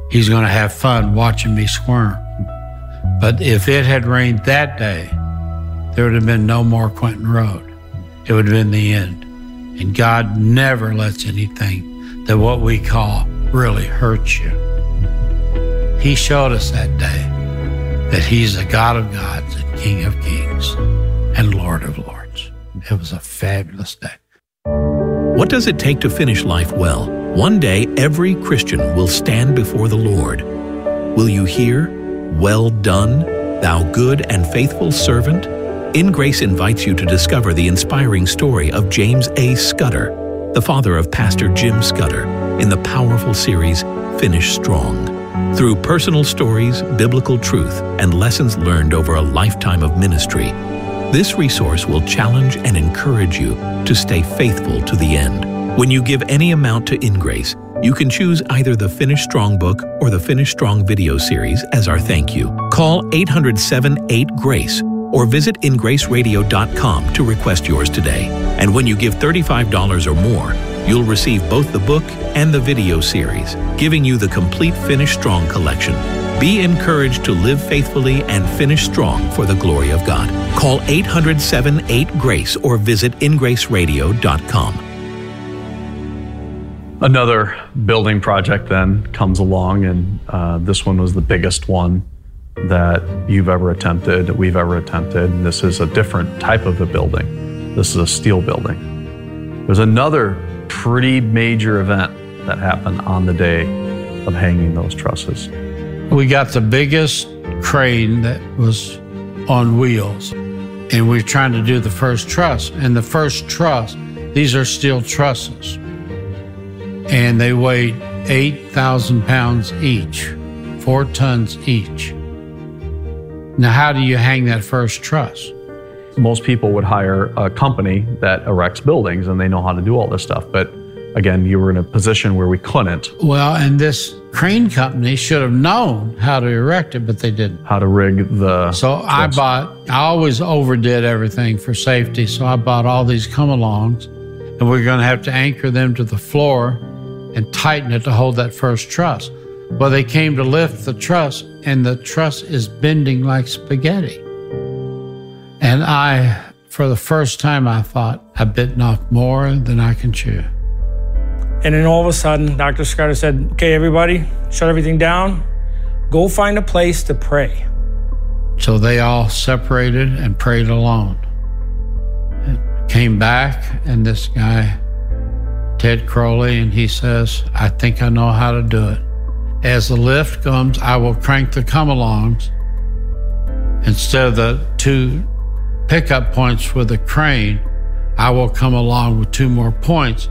he's going to have fun watching me squirm. But if it had rained that day, there would have been no more Quentin Road. It would have been the end. And God never lets anything that what we call really hurts you. He showed us that day that he's the God of gods and King of kings and Lord of lords. It was a fabulous day. What does it take to finish life well? One day, every Christian will stand before the Lord. Will you hear, "Well done, thou good and faithful servant"? In Grace invites you to discover the inspiring story of James A. Scudder, the father of Pastor Jim Scudder, in the powerful series, Finish Strong. Through personal stories, biblical truth, and lessons learned over a lifetime of ministry, this resource will challenge and encourage you to stay faithful to the end. When you give any amount to InGrace, you can choose either the Finish Strong book or the Finish Strong video series as our thank you. Call 800-78-GRACE or visit ingraceradio.com to request yours today. And when you give $35 or more, you'll receive both the book and the video series, giving you the complete Finish Strong collection. Be encouraged to live faithfully and finish strong for the glory of God. Call 800-78-GRACE or visit ingraceradio.com. Another building project then comes along, and this one was the biggest one that you've ever attempted, that we've ever attempted. And this is a different type of a building. This is a steel building. There's another pretty major event that happened on the day of hanging those trusses. We got the biggest crane that was on wheels, and we were trying to do the first truss. And the first truss, these are steel trusses, and they weighed 8,000 pounds each, 4 tons each. Now, how do you hang that first truss? Most people would hire a company that erects buildings, and they know how to do all this stuff. But again, you were in a position where we couldn't. Well, and this crane company should have known how to erect it, but they didn't. How to rig the... So I always overdid everything for safety, so I bought all these come-alongs, and we're going to have to anchor them to the floor and tighten it to hold that first truss. Well, they came to lift the truss, and the truss is bending like spaghetti. And for the first time, I thought, I've bitten off more than I can chew. And then all of a sudden, Dr. Scudder said, "Okay, everybody, shut everything down. Go find a place to pray." So they all separated and prayed alone. And came back, and this guy, Ted Crowley, and he says, "I think I know how to do it. As the lift comes, I will crank the come-alongs. Instead of the 2 pickup points with the crane, I will come along with 2 more points."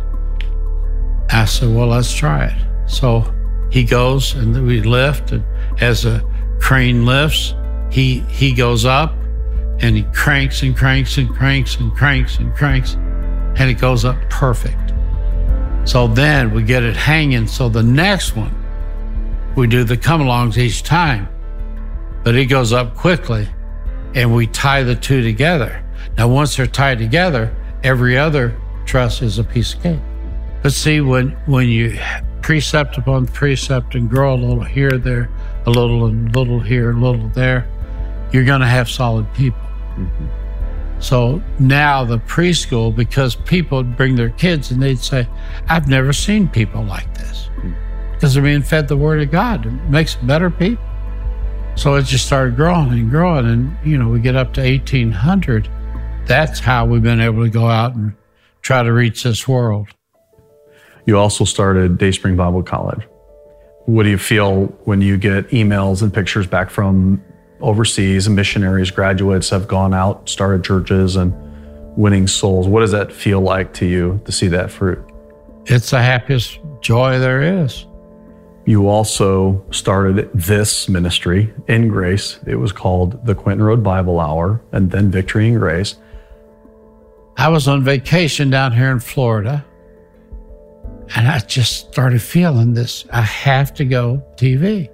I said, "Well, let's try it." So he goes, and we lift, and as the crane lifts, he goes up, and he cranks and cranks and cranks and cranks and cranks, and it goes up perfect. So then we get it hanging. So the next one, we do the come-alongs each time, but it goes up quickly, and we tie the 2 together. Now, once they're tied together, every other truss is a piece of cake. But see, when you precept upon precept and grow a little here, there, a little and little here, a little there, you're going to have solid people. Mm-hmm. So now the preschool, because people would bring their kids and they'd say, "I've never seen people like this." Because they're being fed the Word of God. It makes better people. So it just started growing and growing. And, we get up to 1,800. That's how we've been able to go out and try to reach this world. You also started Dayspring Bible College. What do you feel when you get emails and pictures back from overseas and missionaries, graduates have gone out, started churches and winning souls? What does that feel like to you to see that fruit? It's the happiest joy there is. You also started this ministry in Grace. It was called the Quentin Road Bible Hour, and then Victory in Grace. I was on vacation down here in Florida, and I just started feeling this, I have to go TV.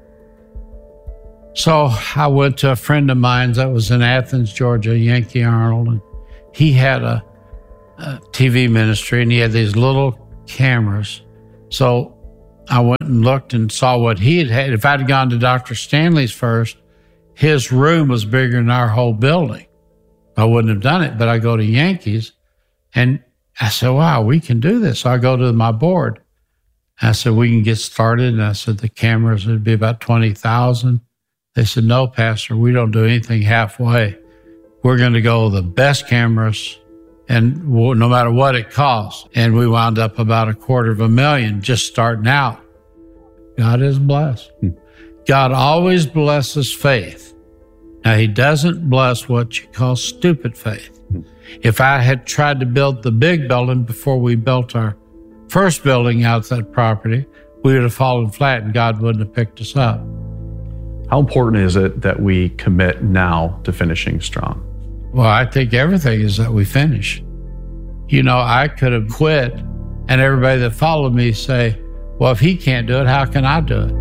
So I went to a friend of mine that was in Athens, Georgia, Yankee Arnold, and he had a TV ministry, and he had these little cameras. So I went and looked and saw what he had. If I'd gone to Dr. Stanley's first, his room was bigger than our whole building. I wouldn't have done it, but I go to Yankees, and I said, wow, we can do this. So I go to my board. I said, we can get started. And I said, the cameras would be about 20,000. They said, no, Pastor, we don't do anything halfway. We're going to go with the best cameras, and no matter what it costs. And we wound up about $250,000 just starting out. God is blessed. God always blesses faith. Now, he doesn't bless what you call stupid faith. If I had tried to build the big building before we built our first building out that property, we would have fallen flat and God wouldn't have picked us up. How important is it that we commit now to finishing strong? Well, I think everything is that we finish. You know, I could have quit and everybody that followed me say, well, if he can't do it, how can I do it?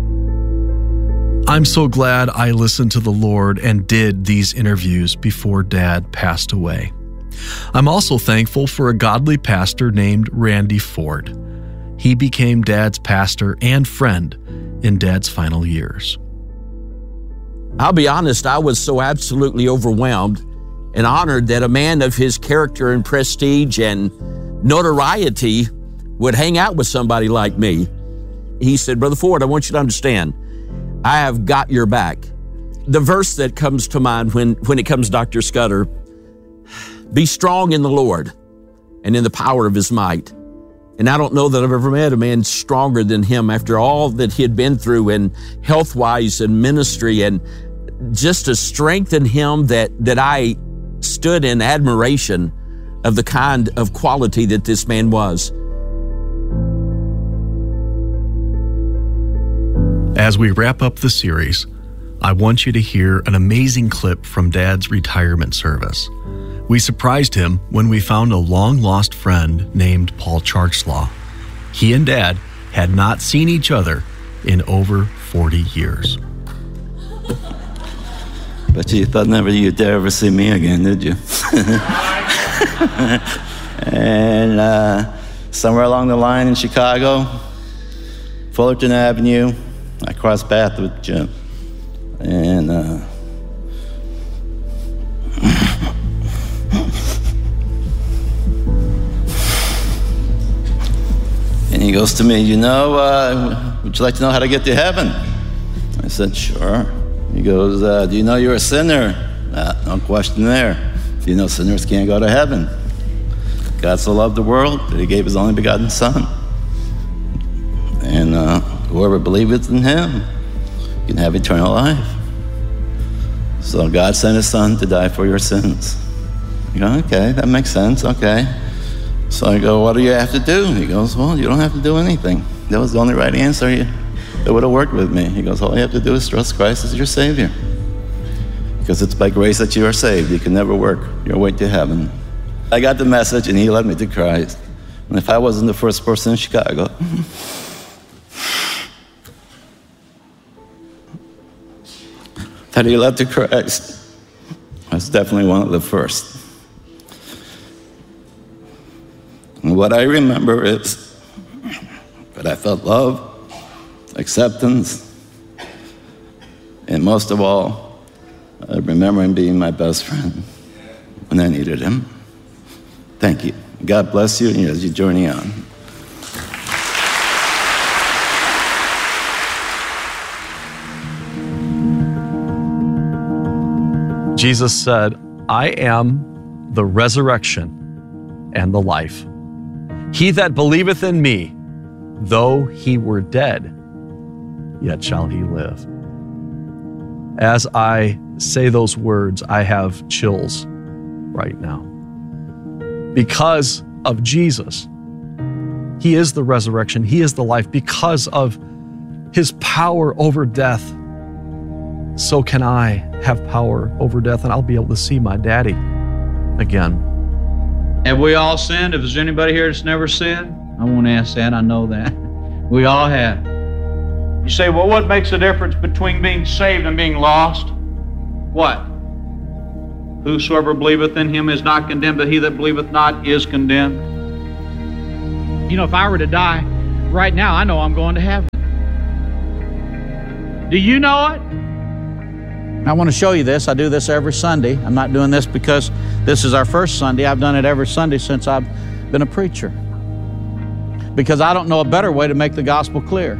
I'm so glad I listened to the Lord and did these interviews before Dad passed away. I'm also thankful for a godly pastor named Randy Ford. He became Dad's pastor and friend in Dad's final years. I'll be honest, I was so absolutely overwhelmed and honored that a man of his character and prestige and notoriety would hang out with somebody like me. He said, Brother Ford, I want you to understand, I have got your back. The verse that comes to mind when it comes to Dr. Scudder, be strong in the Lord and in the power of his might. And I don't know that I've ever met a man stronger than him after all that he had been through in health-wise and ministry, and just to strengthen him that I stood in admiration of the kind of quality that this man was. As we wrap up the series, I want you to hear an amazing clip from Dad's retirement service. We surprised him when we found a long-lost friend named Paul Charchlaw. He and Dad had not seen each other in over 40 years. But you thought never you'd ever see me again, did you? And somewhere along the line in Chicago, Fullerton Avenue, I crossed paths with Jim. And and he goes to me, you know, would you like to know how to get to heaven? I said, sure. He goes, do you know you're a sinner? No question there. Do you know sinners can't go to heaven? God so loved the world that he gave his only begotten Son. And whoever believeth in him can have eternal life. So God sent his Son to die for your sins. You go, okay, that makes sense, okay. So I go, what do you have to do? He goes, well, you don't have to do anything. That was the only right answer that would have worked with me. He goes, all you have to do is trust Christ as your Savior. Because it's by grace that you are saved. You can never work your way to heaven. I got the message and he led me to Christ. And if I wasn't the first person in Chicago, that he led to Christ, I was definitely one of the first. And what I remember is that I felt love, acceptance, and most of all, I remember him being my best friend when I needed him. Thank you. God bless you as you journey on. Jesus said, I am the resurrection and the life. He that believeth in me, though he were dead, yet shall he live. As I say those words, I have chills right now. Because of Jesus, he is the resurrection, he is the life. Because of his power over death, so can I have power over death, and I'll be able to see my daddy again. Have we all sinned? If there's anybody here that's never sinned, I won't ask that, I know that. We all have. You say, well, what makes the difference between being saved and being lost? What? Whosoever believeth in him is not condemned, but he that believeth not is condemned. You know, if I were to die, Right now, I know I'm going to heaven. Do you know it? I want to show you this. I do this every Sunday. I'm not doing this because this is our first Sunday. I've done it every Sunday since I've been a preacher. Because I don't know a better way to make the gospel clear.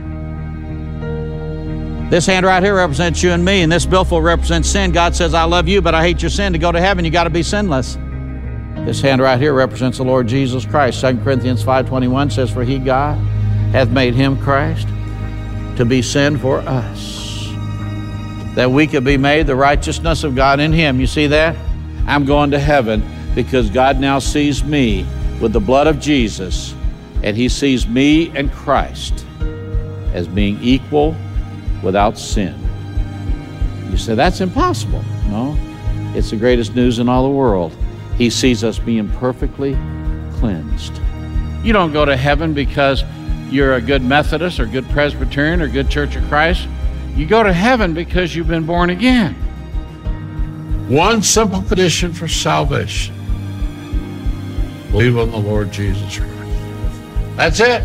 This hand right here represents you and me, and this billfold represents sin. God says, I love you, but I hate your sin. To go to heaven, you got to be sinless. This hand right here represents the Lord Jesus Christ. 2 Corinthians 5:21 says, for he, God, hath made him, Christ, to be sin for us, that we could be made the righteousness of God in him. You see that? I'm going to heaven because God now sees me with the blood of Jesus, and he sees me and Christ as being equal without sin. You say, that's impossible. No, it's the greatest news in all the world. He sees us being perfectly cleansed. You don't go to heaven because you're a good Methodist or good Presbyterian or good Church of Christ. You go to heaven because you've been born again. One simple condition for salvation. Believe on the Lord Jesus Christ. That's it.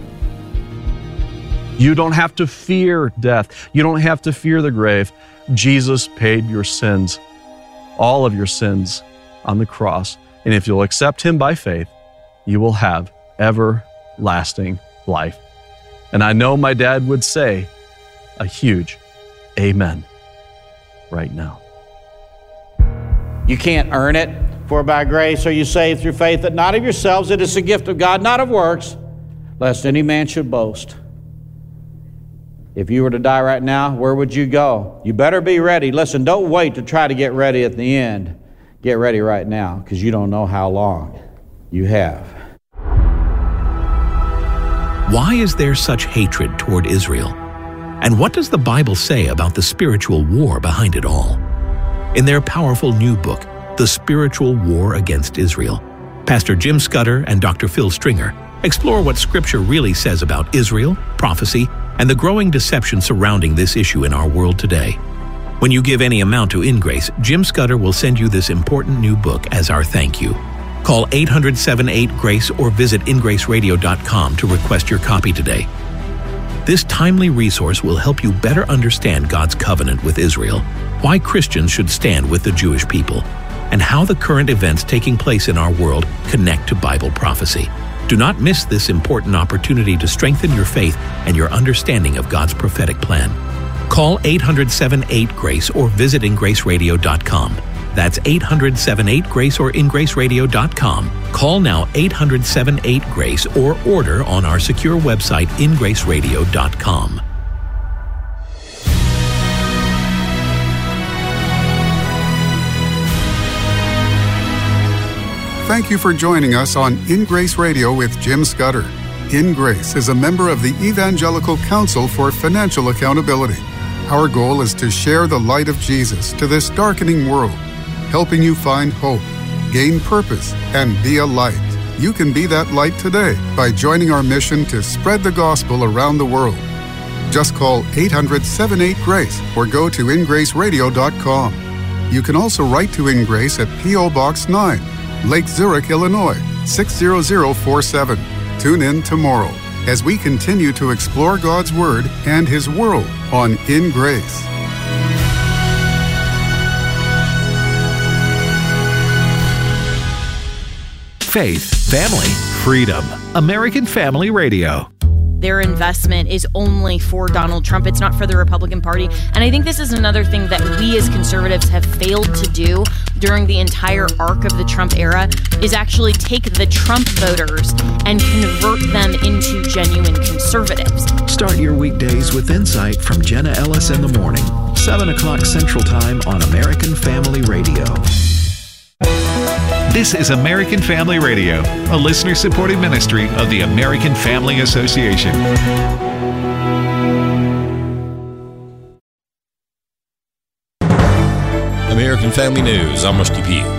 You don't have to fear death. You don't have to fear the grave. Jesus paid your sins, all of your sins, on the cross. And if you'll accept him by faith, you will have everlasting life. And I know my dad would say a huge amen right now. You can't earn it. For by grace are you saved through faith, that not of yourselves, it is the gift of God, not of works, lest any man should boast. If you were to die right now, where would you go? You better be ready. Listen, don't wait to try to get ready at the end. Get ready right now, because you don't know how long you have. Why is there such hatred toward Israel? And what does the Bible say about the spiritual war behind it all? In their powerful new book, The Spiritual War Against Israel, Pastor Jim Scudder and Dr. Phil Stringer explore what Scripture really says about Israel, prophecy, and the growing deception surrounding this issue in our world today. When you give any amount to InGrace, Jim Scudder will send you this important new book as our thank you. Call 800-78-GRACE or visit ingraceradio.com to request your copy today. This timely resource will help you better understand God's covenant with Israel, why Christians should stand with the Jewish people, and how the current events taking place in our world connect to Bible prophecy. Do not miss this important opportunity to strengthen your faith and your understanding of God's prophetic plan. Call 800-78-GRACE or visit ingraceradio.com. That's 800-78-GRACE or ingraceradio.com. Call now 800-78-GRACE or order on our secure website ingraceradio.com. Thank you for joining us on In Grace Radio with Jim Scudder. In Grace is a member of the Evangelical Council for Financial Accountability. Our goal is to share the light of Jesus to this darkening world, helping you find hope, gain purpose, and be a light. You can be that light today by joining our mission to spread the gospel around the world. Just call 800-78-GRACE or go to ingraceradio.com. You can also write to In Grace at P.O. Box 9, Lake Zurich, Illinois, 60047. Tune in tomorrow as we continue to explore God's Word and His world on In Grace. Faith, family, freedom. American Family Radio. Their investment is only for Donald Trump. It's not for the Republican Party. And I think this is another thing that we as conservatives have failed to do during the entire arc of the Trump era is actually take the Trump voters and convert them into genuine conservatives. Start your weekdays with insight from Jenna Ellis in the morning, 7 o'clock Central Time on American Family Radio. This is American Family Radio, a listener-supported ministry of the American Family Association. American Family News, I'm Rusty Pugh.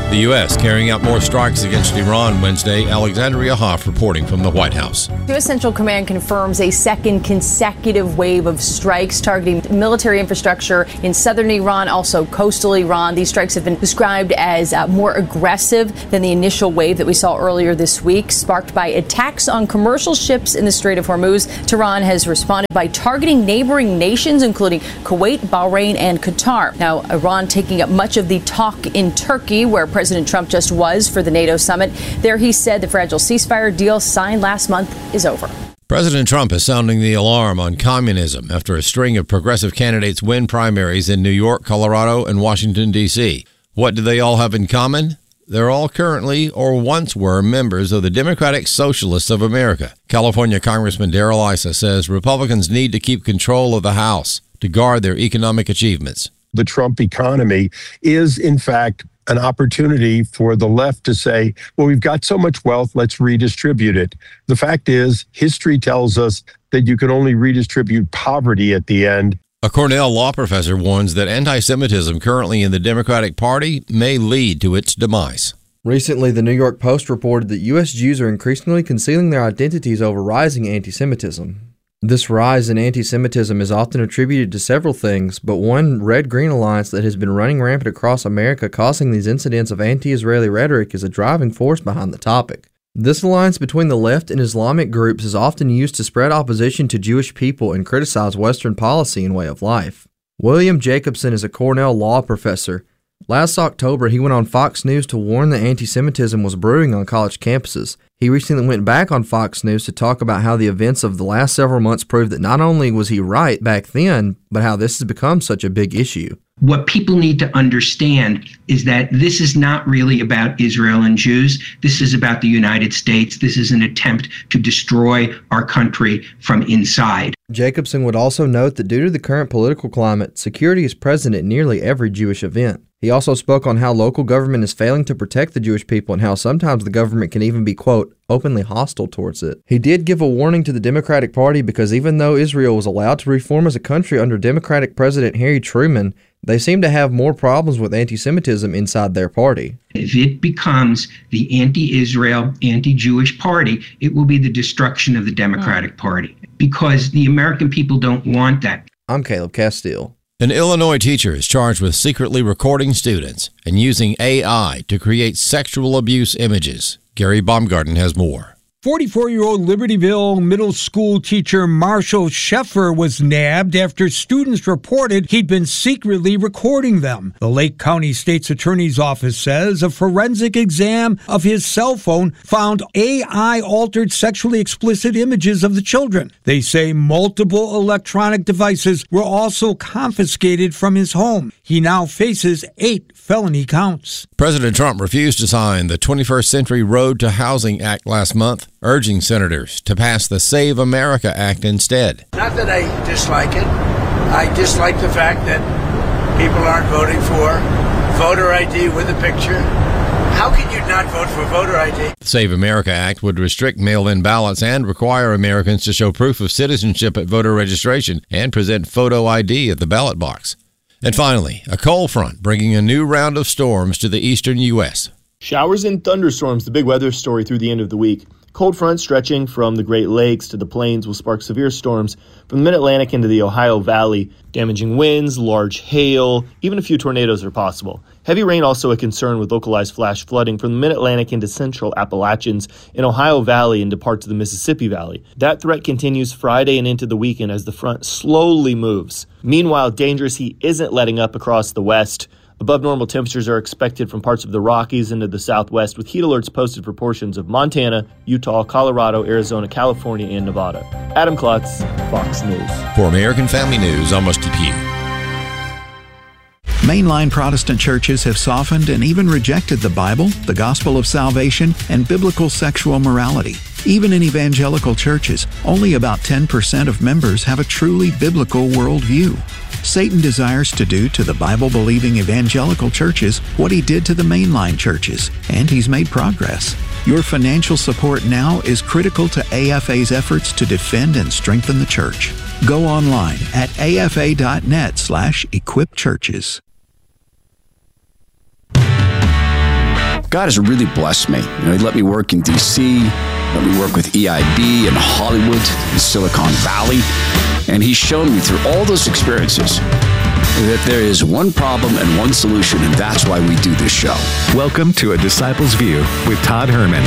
The U.S. carrying out more strikes against Iran Wednesday. Alexandria Hoff reporting from the White House. U.S. Central Command confirms a second consecutive wave of strikes targeting military infrastructure in southern Iran, also coastal Iran. These strikes have been described as more aggressive than the initial wave that we saw earlier this week, sparked by attacks on commercial ships in the Strait of Hormuz. Tehran has responded by targeting neighboring nations, including Kuwait, Bahrain, and Qatar. Now, Iran taking up much of the talk in Turkey, where President Trump just was for the NATO summit. There he said the fragile ceasefire deal signed last month is over. President Trump is sounding the alarm on communism after a string of progressive candidates win primaries in New York, Colorado, and Washington, D.C. What do they all have in common? They're all currently or once were members of the Democratic Socialists of America. California Congressman Darrell Issa says Republicans need to keep control of the House to guard their economic achievements. The Trump economy is, in fact, an opportunity for the left to say, well, we've got so much wealth, let's redistribute it. The fact is, history tells us that you can only redistribute poverty at the end. A Cornell law professor warns that anti-Semitism currently in the Democratic Party may lead to its demise. Recently, the New York Post reported that U.S. Jews are increasingly concealing their identities over rising anti-Semitism. This rise in anti-Semitism is often attributed to several things, but one red-green alliance that has been running rampant across America causing these incidents of anti-Israeli rhetoric is a driving force behind the topic. This alliance between the left and Islamic groups is often used to spread opposition to Jewish people and criticize Western policy and way of life. William Jacobson is a Cornell law professor. Last October, he went on Fox News to warn that anti-Semitism was brewing on college campuses. He recently went back on Fox News to talk about how the events of the last several months proved that not only was he right back then, but how this has become such a big issue. What people need to understand is that this is not really about Israel and Jews. This is about the United States. This is an attempt to destroy our country from inside. Jacobson would also note that due to the current political climate, security is present at nearly every Jewish event. He also spoke on how local government is failing to protect the Jewish people and how sometimes the government can even be, quote, openly hostile towards it. He did give a warning to the Democratic Party because even though Israel was allowed to reform as a country under Democratic President Harry Truman, they seem to have more problems with anti-Semitism inside their party. If it becomes the anti-Israel, anti-Jewish party, it will be the destruction of the Democratic Party because the American people don't want that. I'm Caleb Castile. An Illinois teacher is charged with secretly recording students and using AI to create sexual abuse images. Gary Baumgarten has more. 44-year-old Libertyville middle school teacher Marshall Sheffer was nabbed after students reported he'd been secretly recording them. The Lake County State's Attorney's Office says a forensic exam of his cell phone found AI-altered sexually explicit images of the children. They say multiple electronic devices were also confiscated from his home. He now faces 8 felony counts. President Trump refused to sign the 21st Century Road to Housing Act last month, urging senators to pass the Save America Act instead. Not that I dislike it. I dislike the fact that people aren't voting for voter ID with a picture. How can you not vote for voter ID? The Save America Act would restrict mail-in ballots and require Americans to show proof of citizenship at voter registration and present photo ID at the ballot box. And finally, a cold front bringing a new round of storms to the eastern U.S. Showers and thunderstorms, the big weather story through the end of the week. Cold front stretching from the Great Lakes to the plains will spark severe storms from the mid-Atlantic into the Ohio Valley. Damaging winds, large hail, even a few tornadoes are possible. Heavy rain also a concern with localized flash flooding from the mid-Atlantic into central Appalachians in Ohio Valley into parts of the Mississippi Valley. That threat continues Friday and into the weekend as the front slowly moves. Meanwhile, dangerous heat isn't letting up across the west. Above normal temperatures are expected from parts of the Rockies into the southwest, with heat alerts posted for portions of Montana, Utah, Colorado, Arizona, California, and Nevada. Adam Klotz, Fox News. For American Family News, I'm Rusty Pugh. Mainline Protestant churches have softened and even rejected the Bible, the gospel of salvation, and biblical sexual morality. Even in evangelical churches, only about 10% of members have a truly biblical worldview. Satan desires to do to the Bible-believing evangelical churches what he did to the mainline churches, and he's made progress. Your financial support now is critical to AFA's efforts to defend and strengthen the church. Go online at afa.net/equipchurches. God has really blessed me. He let me work in D.C., let me work with EIB in Hollywood, in Silicon Valley, and He's shown me through all those experiences that there is one problem and one solution, and that's why we do this show. Welcome to A Disciple's View with Todd Herman.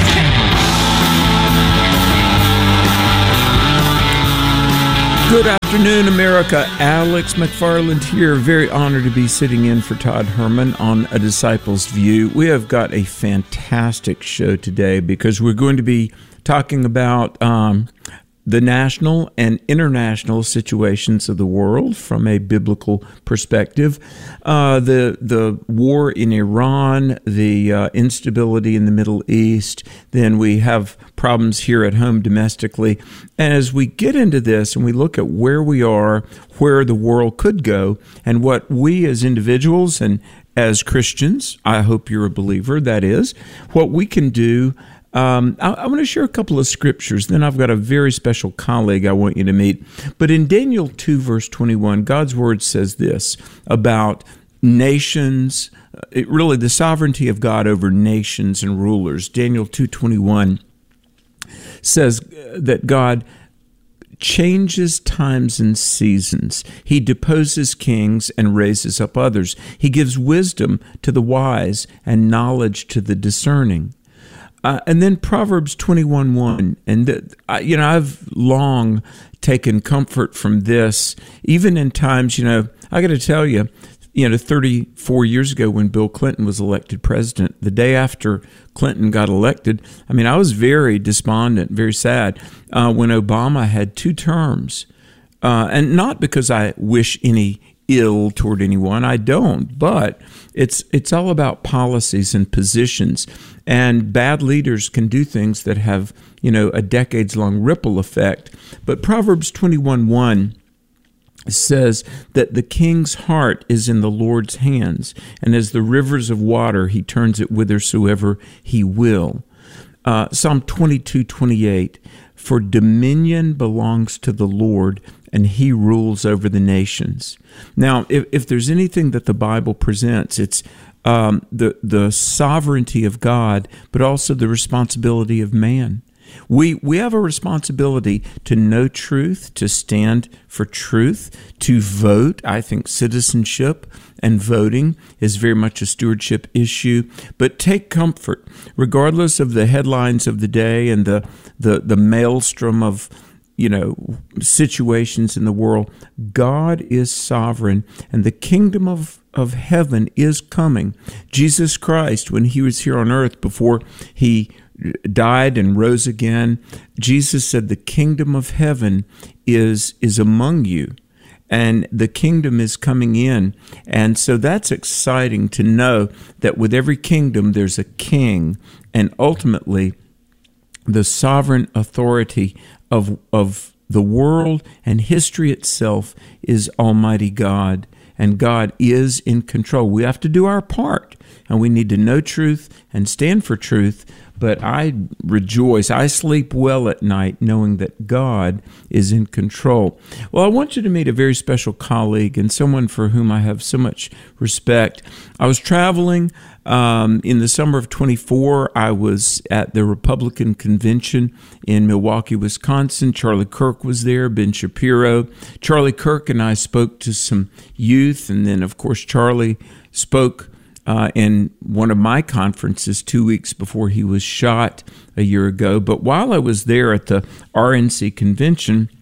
Good afternoon, America. Alex McFarland here. Very honored to be sitting in for Todd Herman on A Disciple's View. We have got a fantastic show today because we're going to be talking about the national and international situations of the world from a biblical perspective. The war in Iran, the instability in the Middle East, then we have problems here at home domestically. And as we get into this and we look at where we are, where the world could go, and what we as individuals and as Christians, I hope you're a believer, that is, what we can do. I want to share a couple of scriptures. Then I've got a very special colleague I want you to meet. But in Daniel 2, verse 21, God's word says this about nations, really the sovereignty of God over nations and rulers. Daniel 2:21 says that God changes times and seasons. He deposes kings and raises up others. He gives wisdom to the wise and knowledge to the discerning. And then Proverbs 21:1, and I've long taken comfort from this, even in times, I got to tell you, 34 years ago when Bill Clinton was elected president, the day after Clinton got elected, I was very despondent, very sad when Obama had 2 terms, and not because I wish any ill toward anyone, I don't, but it's all about policies and positions. And bad leaders can do things that have, a decades-long ripple effect. But Proverbs 21:1 says that the king's heart is in the Lord's hands, and as the rivers of water, He turns it whithersoever He will. Psalm 22:28, for dominion belongs to the Lord, and He rules over the nations. Now, if there's anything that the Bible presents, it's the sovereignty of God, but also the responsibility of man. We have a responsibility to know truth, to stand for truth, to vote. I think citizenship and voting is very much a stewardship issue. But take comfort, regardless of the headlines of the day and the maelstrom of situations in the world, God is sovereign, and the kingdom of heaven is coming. Jesus Christ, when He was here on earth before He died and rose again, Jesus said the kingdom of heaven is among you, and the kingdom is coming in. And so that's exciting to know that with every kingdom there's a king, and ultimately the sovereign authority of the world and history itself is Almighty God, and God is in control. We have to do our part, and we need to know truth and stand for truth, but I rejoice. I sleep well at night knowing that God is in control. Well, I want you to meet a very special colleague and someone for whom I have so much respect. I was traveling in the summer of 24. I was at the Republican convention in Milwaukee, Wisconsin. Charlie Kirk was there, Ben Shapiro. Charlie Kirk and I spoke to some youth, and then, of course, Charlie spoke in one of my conferences 2 weeks before he was shot a year ago. But while I was there at the RNC convention,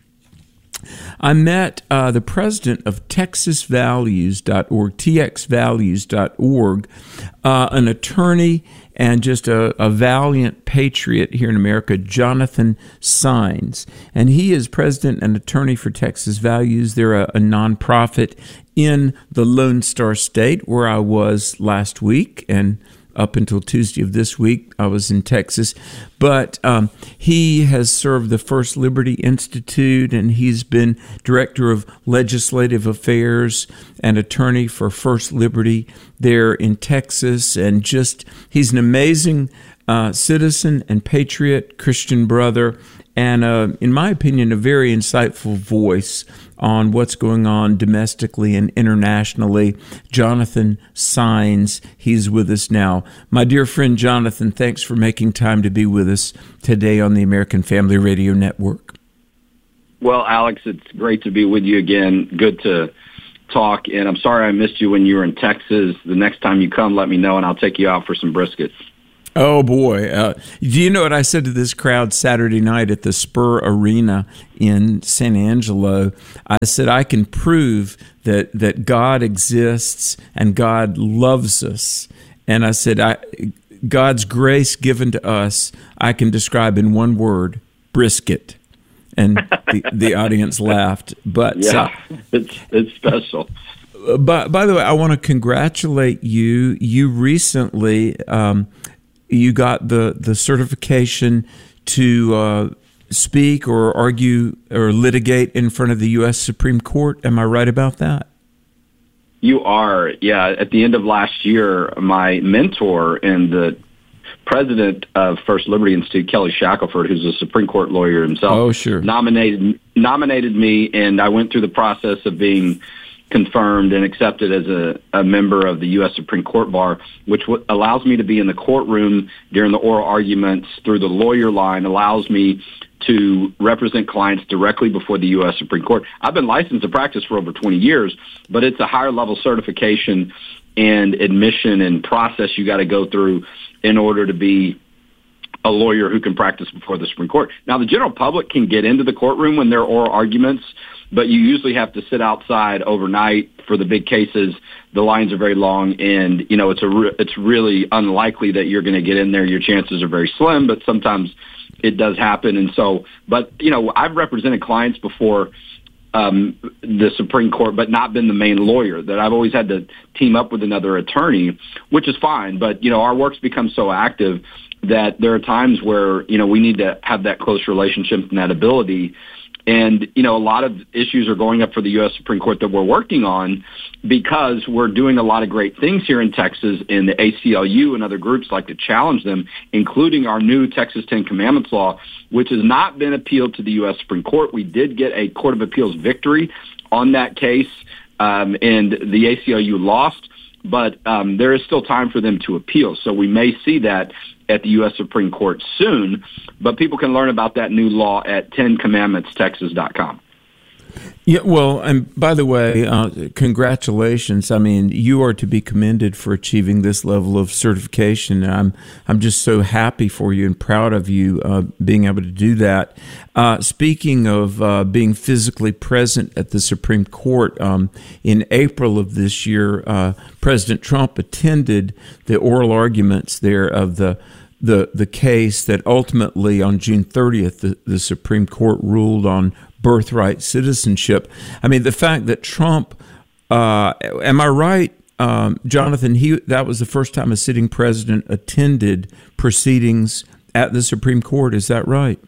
I met the president of TexasValues.org, txvalues.org, an attorney and just a valiant patriot here in America, Jonathan Saenz. And he is president and attorney for Texas Values. They're a nonprofit in the Lone Star State, where I was last week, and up until Tuesday of this week, I was in Texas. But he has served the First Liberty Institute, and he's been director of legislative affairs and attorney for First Liberty there in Texas. And just, he's an amazing citizen and patriot, Christian brother. and in my opinion, a very insightful voice on what's going on domestically and internationally. Jonathan Saenz, he's with us now. My dear friend Jonathan, thanks for making time to be with us today on the American Family Radio Network. Well, Alex, it's great to be with you again. Good to talk, and I'm sorry I missed you when you were in Texas. The next time you come, let me know, and I'll take you out for some brisket. Oh, boy. Do you know what I said to this crowd Saturday night at the Spur Arena in San Angelo? I said, I can prove that God exists and God loves us. And I said, God's grace given to us, I can describe in one word, brisket. And the audience laughed. But yeah, it's special. By the way, I want to congratulate you. You recently... you got the certification to speak or argue or litigate in front of the U.S. Supreme Court. Am I right about that? You are. Yeah. At the end of last year, my mentor and the president of First Liberty Institute, Kelly Shackelford, who's a Supreme Court lawyer himself, nominated me, and I went through the process of being confirmed and accepted as a member of the U.S. Supreme Court Bar, which allows me to be in the courtroom during the oral arguments through the lawyer line, allows me to represent clients directly before the U.S. Supreme Court. I've been licensed to practice for over 20 years, but it's a higher level certification and admission and process you got to go through in order to be a lawyer who can practice before the Supreme Court. Now, the general public can get into the courtroom when there are oral arguments, but you usually have to sit outside overnight for the big cases. The lines are very long, and it's really unlikely that you're going to get in there. Your chances are very slim, but sometimes it does happen. And so, but I've represented clients before the Supreme Court, but not been the main lawyer. That I've always had to team up with another attorney, which is fine. But our work's become so active that there are times where we need to have that close relationship and that ability. And, a lot of issues are going up for the U.S. Supreme Court that we're working on because we're doing a lot of great things here in Texas, and the ACLU and other groups like to challenge them, including our new Texas 10 Commandments law, which has not been appealed to the U.S. Supreme Court. We did get a Court of Appeals victory on that case, and the ACLU lost, but there is still time for them to appeal. So we may see that at the U.S. Supreme Court soon, but people can learn about that new law at 10commandmentstexas.com. Yeah, well, and by the way, congratulations. I mean, you are to be commended for achieving this level of certification. And I'm just so happy for you and proud of you being able to do that. Speaking of being physically present at the Supreme Court, in April of this year, President Trump attended the oral arguments there of the case that ultimately on June 30th, the Supreme Court ruled on birthright citizenship. I mean, the fact that Trump, am I right, Jonathan, that was the first time a sitting president attended proceedings at the Supreme Court. Is that right?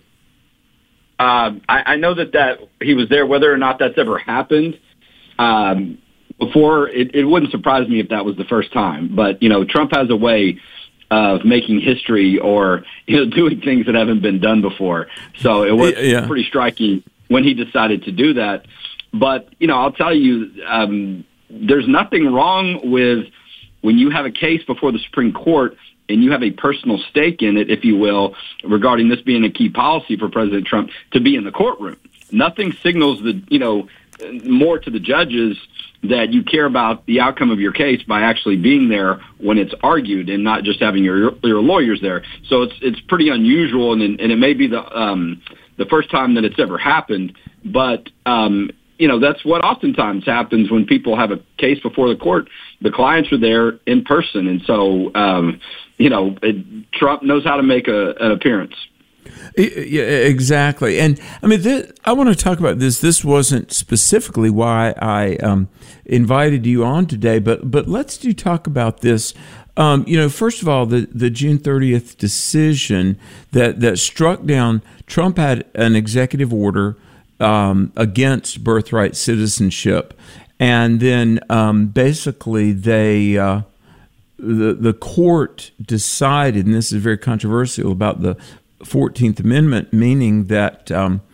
I know that he was there. Whether or not that's ever happened before, it wouldn't surprise me if that was the first time. But, Trump has a way of making history or doing things that haven't been done before. So it was pretty striking when he decided to do that. But, I'll tell you, there's nothing wrong with when you have a case before the Supreme Court and you have a personal stake in it, if you will, regarding this being a key policy for President Trump, to be in the courtroom. Nothing signals more to the judges that you care about the outcome of your case by actually being there when it's argued and not just having your lawyers there. So it's pretty unusual, and it may be the first time that it's ever happened. But that's what oftentimes happens when people have a case before the court. The clients are there in person, and so Trump knows how to make an appearance. Yeah, exactly. And I mean, I want to talk about this. This wasn't specifically why I invited you on today, but let's talk about this. First of all, the June 30th decision that struck down, Trump had an executive order against birthright citizenship, and then basically the court decided, and this is very controversial, about the 14th Amendment, meaning that,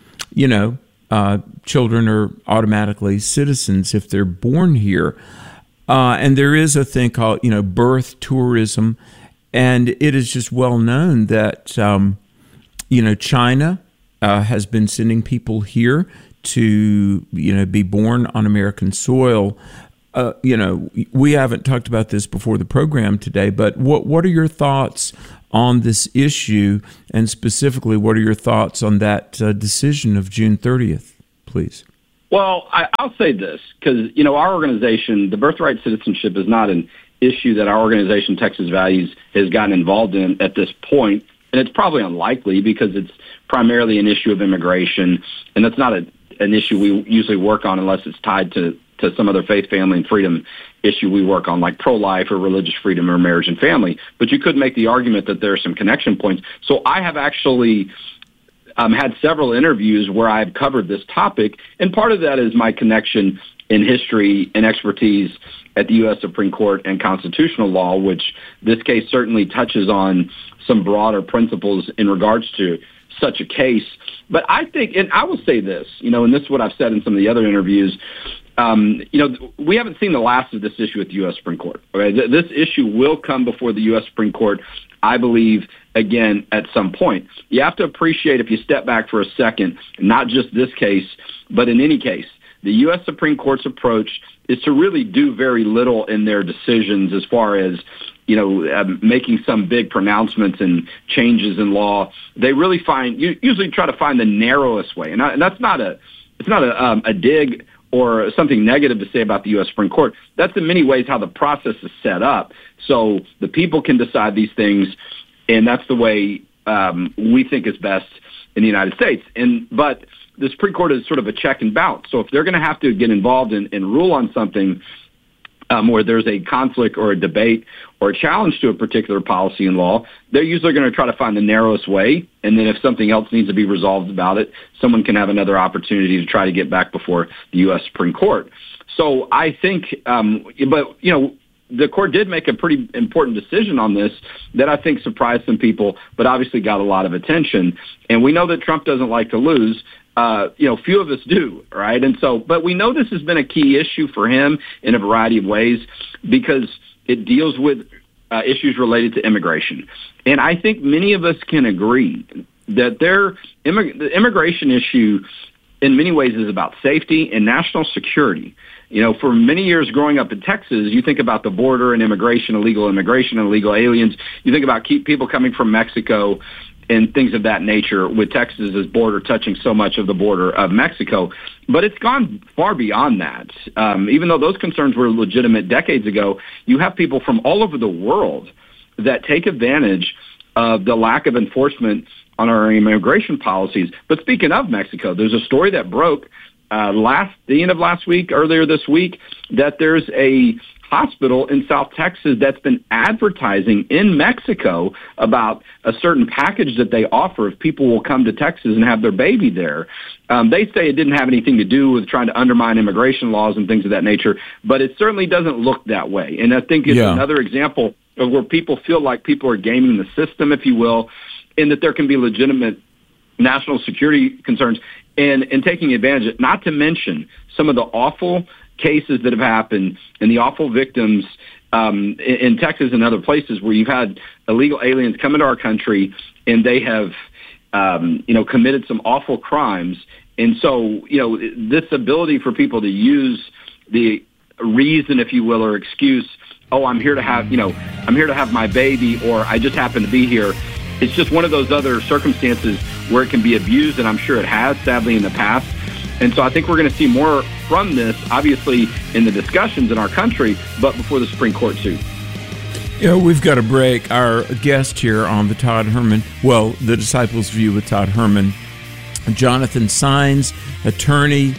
children are automatically citizens if they're born here. And there is a thing called, birth tourism. And it is just well known that, China has been sending people here to, be born on American soil. We haven't talked about this before the program today, but what are your thoughts on this issue? And specifically, what are your thoughts on that decision of June 30th, please? Well, I'll say this, because, our organization, the birthright citizenship is not an issue that our organization, Texas Values, has gotten involved in at this point. And it's probably unlikely because it's primarily an issue of immigration. And that's not an issue we usually work on unless it's tied to some other faith, family, and freedom issue we work on, like pro-life or religious freedom or marriage and family. But you could make the argument that there are some connection points. So I have actually had several interviews where I've covered this topic, and part of that is my connection in history and expertise at the U.S. Supreme Court and constitutional law, which this case certainly touches on some broader principles in regards to such a case. But I think, and I will say this, and this is what I've said in some of the other interviews, we haven't seen the last of this issue at the U.S. Supreme Court. Okay? This issue will come before the U.S. Supreme Court, I believe, again, at some point. You have to appreciate, if you step back for a second, not just this case, but in any case, the U.S. Supreme Court's approach is to really do very little in their decisions as far as, making some big pronouncements and changes in law. They really usually try to find the narrowest way. And that's not a dig or something negative to say about the U.S. Supreme Court. That's in many ways how the process is set up. So the people can decide these things, and that's the way we think is best in the United States. But the Supreme Court is sort of a check and balance. So if they're going to have to get involved and rule on something where there's a conflict or a debate or a challenge to a particular policy and law, they're usually going to try to find the narrowest way. And then if something else needs to be resolved about it, someone can have another opportunity to try to get back before the U.S. Supreme Court. So I think, the court did make a pretty important decision on this that I think surprised some people, but obviously got a lot of attention. And we know that Trump doesn't like to lose. Few of us do, right? And so, but we know this has been a key issue for him in a variety of ways because it deals with issues related to immigration. And I think many of us can agree that the immigration issue in many ways is about safety and national security. For many years growing up in Texas, you think about the border and immigration, illegal aliens. You think about people coming from Mexico and things of that nature, with Texas's border touching so much of the border of Mexico. But it's gone far beyond that. Even though those concerns were legitimate decades ago, you have people from all over the world that take advantage of the lack of enforcement on our immigration policies. But speaking of Mexico, there's a story that broke the end of last week, earlier this week, that there's a hospital in South Texas that's been advertising in Mexico about a certain package that they offer if people will come to Texas and have their baby there. They say it didn't have anything to do with trying to undermine immigration laws and things of that nature, but it certainly doesn't look that way. And I think it's another example of where people feel like people are gaming the system, if you will, and that there can be legitimate national security concerns and taking advantage of it, not to mention some of the awful cases that have happened and the awful victims in Texas and other places where you've had illegal aliens come into our country and they have, committed some awful crimes. And so, this ability for people to use the reason, if you will, or excuse, I'm here to have my baby, or I just happen to be here. It's just one of those other circumstances where it can be abused, and I'm sure it has, sadly, in the past. And so I think we're going to see more from this, obviously, in the discussions in our country, but before the Supreme Court, too. We've got to break. Our guest here on the Todd Herman, the Disciples' View with Todd Herman, Jonathan Saenz, attorney,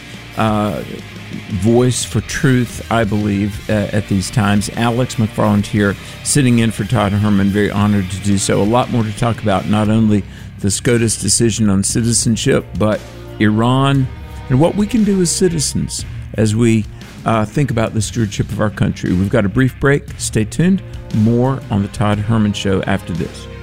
voice for truth, I believe, at these times. Alex McFarland here, sitting in for Todd Herman, very honored to do so. A lot more to talk about, not only the SCOTUS decision on citizenship, but Iran, and what we can do as citizens as we think about the stewardship of our country. We've got a brief break. Stay tuned. More on the Todd Herman Show after this.